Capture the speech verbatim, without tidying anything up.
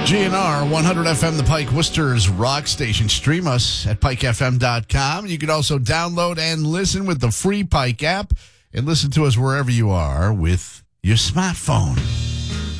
G N R one hundred F M, the Pike Worcester's rock station. Stream us at pike f m dot com. You can also download and listen with the free Pike app and listen to us wherever you are with your smartphone.